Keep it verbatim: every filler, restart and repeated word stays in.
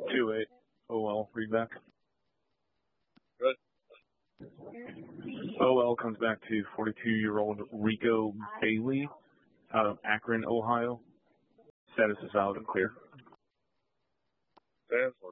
two eight. O L, read back. Good. O L comes back to forty-two-year-old Rico Bailey out of Akron, Ohio. Status is valid and clear. Status